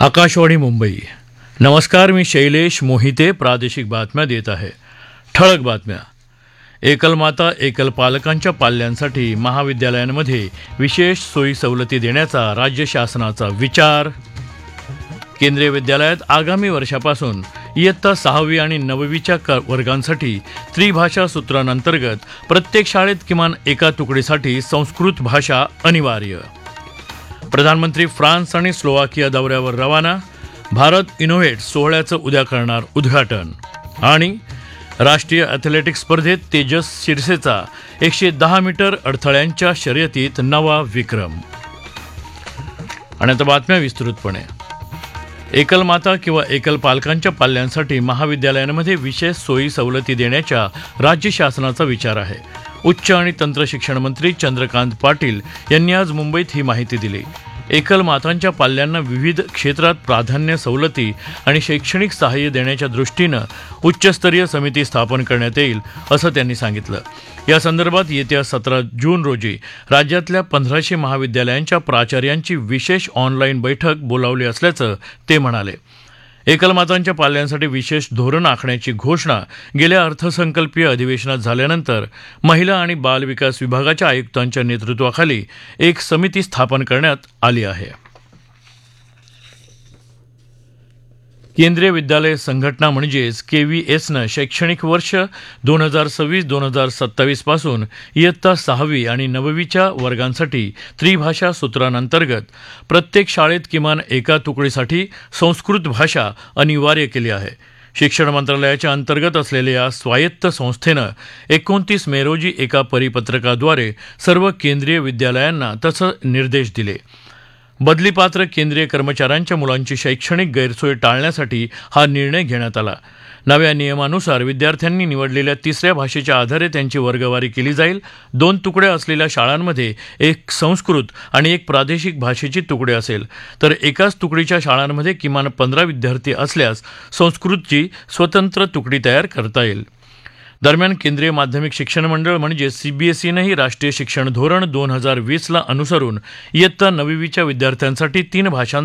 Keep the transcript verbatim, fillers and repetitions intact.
आकाशवाणी मुंबई. नमस्कार, मी शैलेश मोहिते प्रादेशिक बातम्या देत आहे. ठळक बातम्या. एकलमाता एकल पालकांच्या पाल्यांसाठी महाविद्यालयांमध्ये विशेष सोयी सवलती देण्याचा राज्य शासनाचा विचार. केंद्रीय विद्यालयात आगामी वर्षापासून इयत्ता सहावी आणि नववीच्या क वर्गांसाठी त्रिभाषा सूत्रांतर्गत प्रत्येक शाळेत किमान एका तुकडीसाठी संस्कृत भाषा अनिवार्य. प्रधानमंत्री फ्रान्स आणि स्लोवाकिया दौऱ्यावर रवाना. भारत इनोव्हेट सोहळ्याचं उद्या करणार उद्घाटन. आणि राष्ट्रीय ॲथलेटिक्स स्पर्धेत तेजस शिरसेचा एकशे दहा मीटर अडथळ्यांच्या शर्यतीत नवा विक्रम. आणि आता बातम्या विस्तृतपणे. एकल माता किंवा एकल पालकांच्या पाल्यांसाठी महाविद्यालयांमध्ये विशेष सोयी सवलती देण्याच्या राज्य शासनाचा विचार आहे. उच्च आणि तंत्रशिक्षण मंत्री चंद्रकांत पाटील यांनी आज मुंबईत ही माहिती दिली. एकल मातांच्या पाल्यांना विविध क्षेत्रात प्राधान्य सवलती आणि शैक्षणिक सहाय्य देण्याच्या दृष्टीनं उच्चस्तरीय समिती स्थापन करण्यात येईल, असं त्यांनी सांगितलं. या संदर्भात येत्या सतरा जून रोजी राज्यातल्या पंधराशे महाविद्यालयांच्या प्राचार्यांची विशेष ऑनलाईन बैठक बोलावली असल्याचं ते म्हणाले. एकलमातांच्या पाल्यांसाठी विशेष धोरण आखण्याची घोषणा गेल्या अर्थसंकल्पीय अधिवेशनात झाल्यानंतर महिला आणि बालविकास विभागाच्या आयुक्तांच्या नेतृत्वाखाली एक समिती स्थापन करण्यात आली आहे. केंद्रीय विद्यालय संघटना म्हणजेच के व्ही एसनं शैक्षणिक वर्ष दोन हजार सव्वीस दोन हजार सत्तावीस पासून इयत्ता सहावी आणि नववीच्या वर्गांसाठी त्रिभाषा सूत्रांतर्गत प्रत्येक शाळेत किमान एका तुकडीसाठी संस्कृत भाषा अनिवार्य केली आहे. शिक्षण मंत्रालयाच्या अंतर्गत असलेल्या या स्वायत्त संस्थेनं एकोणतीस मे रोजी एका परिपत्रकाद्वारे सर्व केंद्रीय विद्यालयांना तसं निर्देश दिले. बदलीपात्र केंद्रीय कर्मचाऱ्यांच्या मुलांची शैक्षणिक गैरसोय टाळण्यासाठी हा निर्णय घेण्यात आला. नव्या नियमानुसार विद्यार्थ्यांनी निवडलेल्या तिसऱ्या भाषेच्या आधारे त्यांची वर्गवारी केली जाईल. दोन तुकडे असलेल्या शाळांमध्ये एक संस्कृत आणि एक प्रादेशिक भाषेची तुकडे असेल, तर एकाच तुकडीच्या शाळांमध्ये किमान पंधरा विद्यार्थी असल्यास संस्कृतची स्वतंत्र तुकडी तयार करता येईल. दरम्यान केंद्रीय माध्यमिक शिक्षण मंडळ म्हणजे सीबीएसईनंही राष्ट्रीय शिक्षण धोरण दोन हजार वीसला अनुसरून इयत्ता नववीच्या विद्यार्थ्यांसाठी तीन भाषां